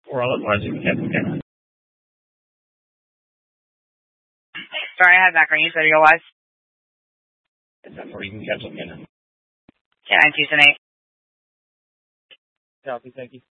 Or all at once, you can catch the camera. Sorry, I had background. You said your wife. Or you can catch the camera. 10-9-2-8. Copy, thank you.